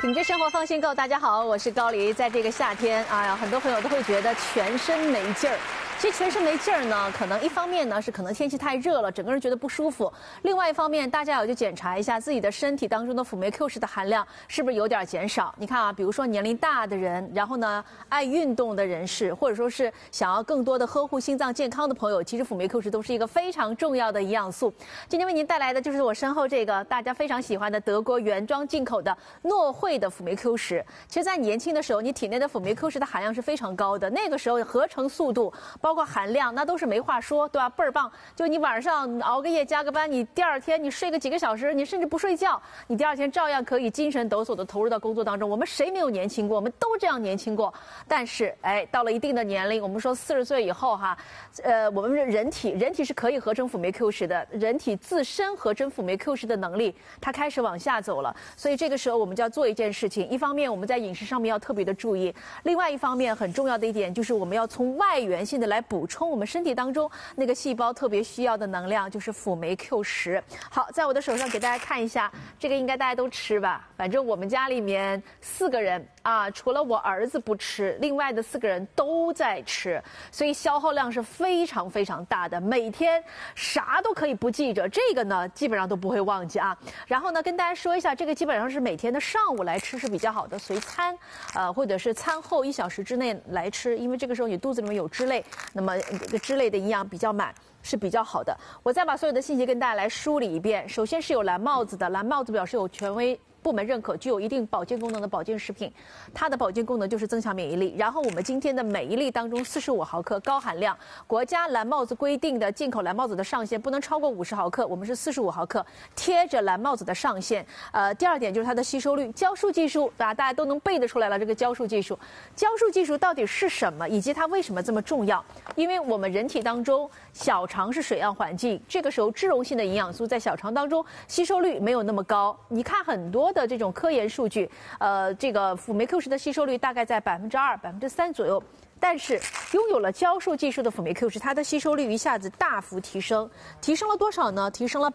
品质生活放心购，大家好，我是高黎。在这个夏天啊，很多朋友都会觉得全身没劲儿。其实全身没劲儿呢，可能一方面呢是可能天气太热了，整个人觉得不舒服；另外一方面，大家也就检查一下自己的身体当中的辅酶 Q10的含量是不是有点减少。你看啊，比如说年龄大的人，然后呢爱运动的人士，或者说是想要更多的呵护心脏健康的朋友，其实辅酶 Q10都是一个非常重要的营养素。今天为您带来的就是我身后这个大家非常喜欢的德国原装进口的诺惠的辅酶 Q10。其实，在你年轻的时候，你体内的辅酶 Q10的含量是非常高的，那个时候合成速度包括含量那都是没话说，对吧？倍儿棒！就你晚上熬个夜加个班，你第二天你睡个几个小时，你甚至不睡觉，你第二天照样可以精神抖擞地投入到工作当中。我们谁没有年轻过？我们都这样年轻过。但是，到了一定的年龄，我们说40岁以后哈，我们人体是可以合成辅酶 Q10的，人体自身合成辅酶 Q10的能力它开始往下走了。所以这个时候我们就要做一件事情，一方面我们在饮食上面要特别的注意，另外一方面很重要的一点就是我们要从外源性的来补充我们身体当中那个细胞特别需要的能量，就是辅酶 Q10。好，在我的手上给大家看一下，这个应该大家都吃吧？反正我们家里面4个人啊，除了我儿子不吃，另外的4个人都在吃，所以消耗量是非常非常大的。每天啥都可以不记着，这个呢基本上都不会忘记啊。然后呢，跟大家说一下，这个基本上是每天的上午来吃是比较好的，随餐，或者是餐后1小时之内来吃，因为这个时候你肚子里面有脂类，那么这个脂类的营养比较满。是比较好的。我再把所有的信息跟大家来梳理一遍。首先是有蓝帽子的，蓝帽子表示有权威部门认可，具有一定保健功能的保健食品，它的保健功能就是增强免疫力。然后我们今天的每一粒当中45毫克高含量，国家蓝帽子规定的进口蓝帽子的上限不能超过50毫克，我们是45毫克，贴着蓝帽子的上限。第二点就是它的吸收率，胶束技术，大家都能背得出来了。这个胶束技术，胶束技术到底是什么，以及它为什么这么重要？因为我们人体当中小肠是水样环境，这个时候脂溶性的营养素在小肠当中吸收率没有那么高。你看很多的这种科研数据，这个辅酶 Q10的吸收率大概在2%、3%左右。但是拥有了胶束技术的辅酶 Q10，它的吸收率一下子大幅提升，提升了多少呢？提升了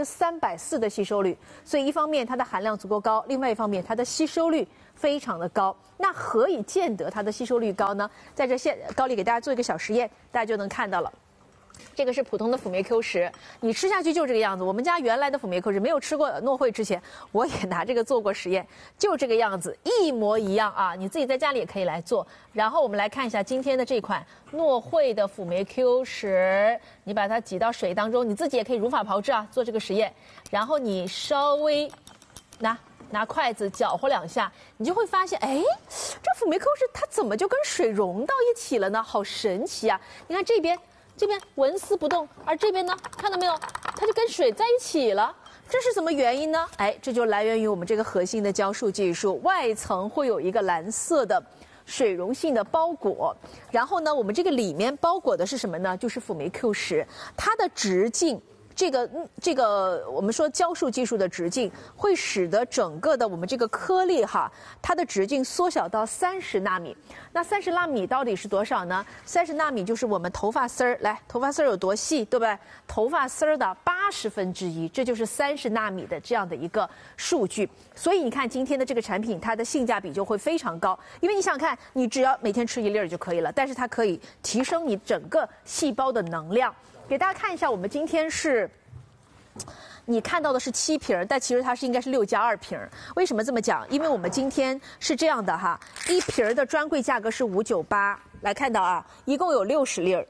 340%的吸收率。所以一方面它的含量足够高，另外一方面它的吸收率非常的高。那何以见得它的吸收率高呢？在这高丽给大家做一个小实验，大家就能看到了。这个是普通的辅酶 Q10，你吃下去就这个样子。我们家原来的辅酶 Q10没有吃过诺惠之前，我也拿这个做过实验，就这个样子，一模一样啊！你自己在家里也可以来做。然后我们来看一下今天的这款诺惠的辅酶 Q10，你把它挤到水当中，你自己也可以如法炮制啊，做这个实验。然后你稍微拿筷子搅和2下，你就会发现，这辅酶 Q10它怎么就跟水融到一起了呢？好神奇啊！你看这边纹丝不动，而这边呢，看到没有，它就跟水在一起了。这是什么原因呢？这就来源于我们这个核心的胶束技术，外层会有一个蓝色的水溶性的包裹，然后呢，我们这个里面包裹的是什么呢？就是辅酶 Q10，它的直径。这个我们说胶束技术的直径会使得整个的我们这个颗粒哈，它的直径缩小到30纳米。那30纳米到底是多少呢？30纳米就是我们头发丝儿，来，头发丝儿有多细，对不对？头发丝儿的1/80，这就是30纳米的这样的一个数据。所以你看今天的这个产品，它的性价比就会非常高，因为你想看，你只要每天吃1粒就可以了，但是它可以提升你整个细胞的能量。给大家看一下，我们今天是，你看到的是7瓶，但其实它应该是6+2瓶。为什么这么讲？因为我们今天是这样的哈，1瓶的专柜价格是598，来看到啊，一共有60粒。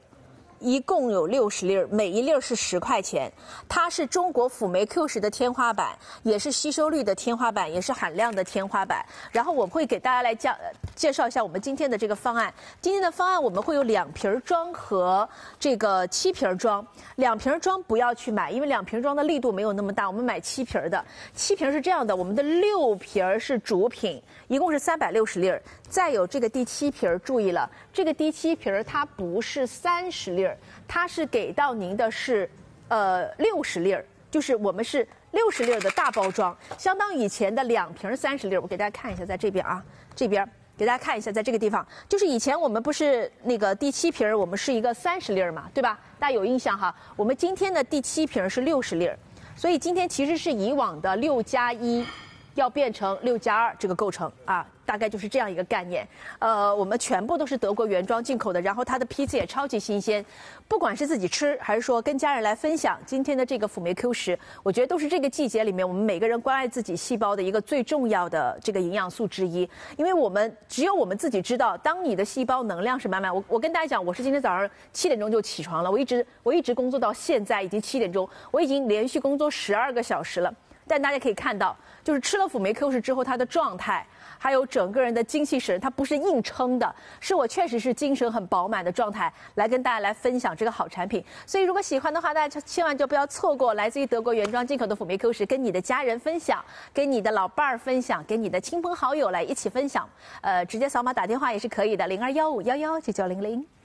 每一粒是10块钱。它是中国辅酶 Q10的天花板，也是吸收率的天花板，也是含量的天花板。然后我会给大家来介绍一下我们今天的这个方案。今天的方案我们会有2瓶装和这个7瓶装。2瓶装不要去买，因为2瓶装的力度没有那么大，我们买7瓶的。7瓶是这样的，我们的6瓶是主品，一共是360粒。再有这个第7瓶，注意了，这个第7瓶它不是30粒，它是给到您的是60粒，就是我们是60粒的大包装，相当于以前的2瓶30粒。我给大家看一下，在这边啊，这边给大家看一下，在这个地方，就是以前我们不是那个第7瓶，我们是一个30粒嘛，对吧？大家有印象哈？我们今天的第7瓶是60粒，所以今天其实是以往的6+1。 要变成6+2这个构成啊，大概就是这样一个概念。我们全部都是德国原装进口的，然后它的批次也超级新鲜，不管是自己吃还是说跟家人来分享，今天的这个辅酶 Q10，我觉得都是这个季节里面我们每个人关爱自己细胞的一个最重要的这个营养素之一。因为我们只有我们自己知道，当你的细胞能量是满满，我跟大家讲，我是今天早上7点钟就起床了，我一直工作到现在已经7点钟，我已经连续工作12个小时了。但大家可以看到，就是吃了辅酶 Q10之后，它的状态还有整个人的精气神，它不是硬撑的，是我确实是精神很饱满的状态来跟大家来分享这个好产品。所以如果喜欢的话，大家千万就不要错过来自于德国原装进口的辅酶 Q10，跟你的家人分享，跟你的老伴儿分享，跟你的亲朋好友来一起分享。直接扫码打电话也是可以的，0215119900。